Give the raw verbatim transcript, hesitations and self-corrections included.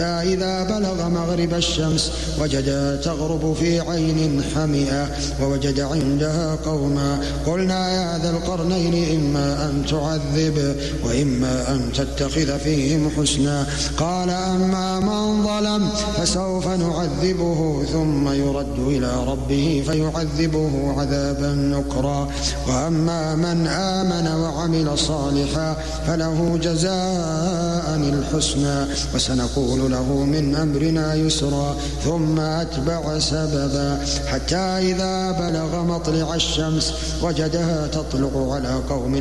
إذا بلغ مغرب الشمس وجدها تغرب في عين حمئة ووجد عندها قوما قلنا يا ذا القرنين إما أن تعذب وإما أن تتخذ فيهم حسنا قال أما من ظلم فسوف نعذبه ثم يرد إلى ربه فيعذبه عذابا نكرا وأما من آمن وعمل صالحا فله جزاء الحسنى وسنقول له من أمرنا يسرا ثم أتبع سببا حتى إذا بلغ مطلع الشمس وجدها تطلع على قوم